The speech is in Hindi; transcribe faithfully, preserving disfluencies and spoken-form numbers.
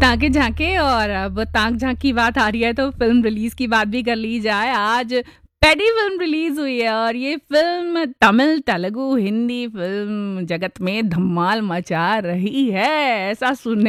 ताके झांके और अब ताक झांक की बात आ रही है तो फिल्म रिलीज की बात भी कर ली जाए। आज पेडी फिल्म रिलीज हुई है और ये फिल्म तमिल, तेलुगु, हिंदी फिल्म जगत में धमाल मचा रही है। ऐसा सुनने